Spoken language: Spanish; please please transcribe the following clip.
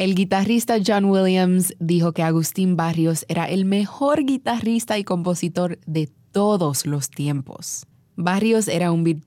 El guitarrista John Williams dijo que Agustín Barrios era el mejor guitarrista y compositor de todos los tiempos. Barrios era un